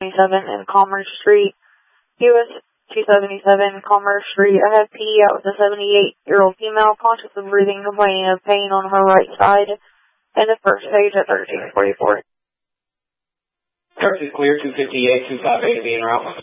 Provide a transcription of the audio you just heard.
in Commerce Street, US 277 Commerce Street. I have P out with a 78-year-old female, conscious of breathing, complaining of pain on her right side, and the first page at 1344. Search is clear, 258, 258 being route.